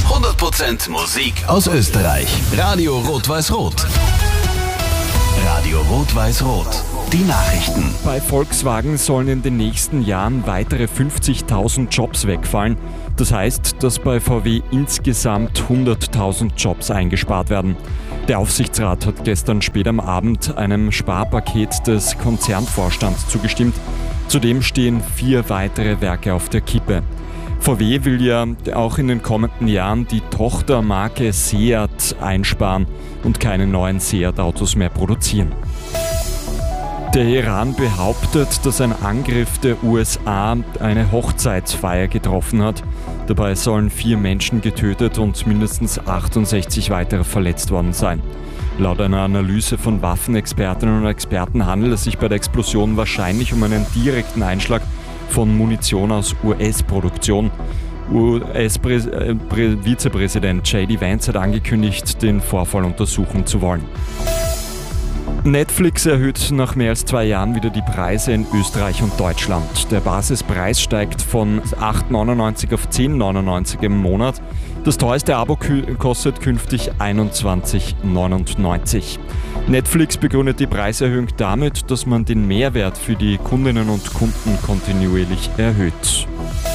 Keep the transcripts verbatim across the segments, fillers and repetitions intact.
hundert Prozent Musik aus Österreich. Radio Rot-Weiß-Rot. Radio Rot-Weiß-Rot. Die Nachrichten. Bei Volkswagen sollen in den nächsten Jahren weitere fünfzigtausend Jobs wegfallen. Das heißt, dass bei V W insgesamt hunderttausend Jobs eingespart werden. Der Aufsichtsrat hat gestern spät am Abend einem Sparpaket des Konzernvorstands zugestimmt. Zudem stehen vier weitere Werke auf der Kippe. V W will ja auch in den kommenden Jahren die Tochtermarke Seat einsparen und keine neuen Seat-Autos mehr produzieren. Der Iran behauptet, dass ein Angriff der U S A eine Hochzeitsfeier getroffen hat. Dabei sollen vier Menschen getötet und mindestens achtundsechzig weitere verletzt worden sein. Laut einer Analyse von Waffenexpertinnen und Experten handelt es sich bei der Explosion wahrscheinlich um einen direkten Einschlag von Munition aus U S-Produktion. U S-Vizepräsident J D Vance hat angekündigt, den Vorfall untersuchen zu wollen. Netflix erhöht nach mehr als zwei Jahren wieder die Preise in Österreich und Deutschland. Der Basispreis steigt von acht neunundneunzig auf zehn neunundneunzig im Monat. Das teuerste Abo kostet künftig einundzwanzig neunundneunzig. Netflix begründet die Preiserhöhung damit, dass man den Mehrwert für die Kundinnen und Kunden kontinuierlich erhöht.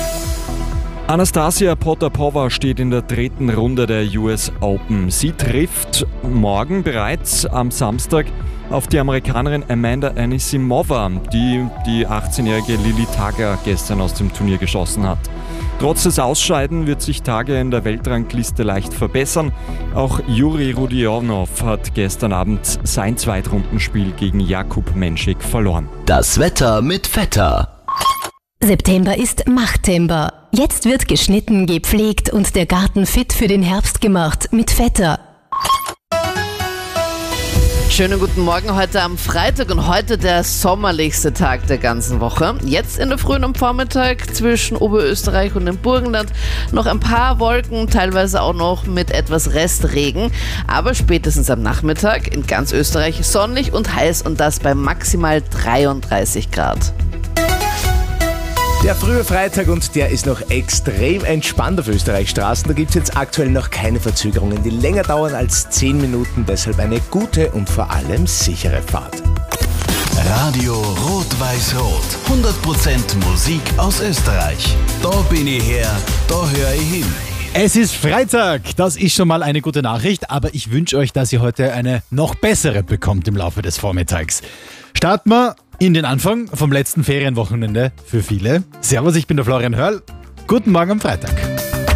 Anastasia Potapova steht in der dritten Runde der U S Open. Sie trifft morgen bereits am Samstag auf die Amerikanerin Amanda Anisimova, die die achtzehnjährige Lili Tagger gestern aus dem Turnier geschossen hat. Trotz des Ausscheiden wird sich Tagger in der Weltrangliste leicht verbessern. Auch Juri Rodionov hat gestern Abend sein Zweitrundenspiel gegen Jakub Menschik verloren. Das Wetter mit Vetter. September ist Machttember. Jetzt wird geschnitten, gepflegt und der Garten fit für den Herbst gemacht mit Vetter. Schönen guten Morgen heute am Freitag und heute der sommerlichste Tag der ganzen Woche. Jetzt in der Früh und am Vormittag zwischen Oberösterreich und dem Burgenland noch ein paar Wolken, teilweise auch noch mit etwas Restregen. Aber spätestens am Nachmittag in ganz Österreich sonnig und heiß und das bei maximal dreiunddreißig Grad. Der frühe Freitag und der ist noch extrem entspannt auf Österreichs Straßen. Da gibt es jetzt aktuell noch keine Verzögerungen, die länger dauern als zehn Minuten. Deshalb eine gute und vor allem sichere Fahrt. Radio Rot-Weiß-Rot. hundert Prozent Musik aus Österreich. Da bin ich her, da höre ich hin. Es ist Freitag, das ist schon mal eine gute Nachricht, aber ich wünsche euch, dass ihr heute eine noch bessere bekommt im Laufe des Vormittags. Starten wir in den Anfang vom letzten Ferienwochenende für viele. Servus, ich bin der Florian Hörl. Guten Morgen am Freitag.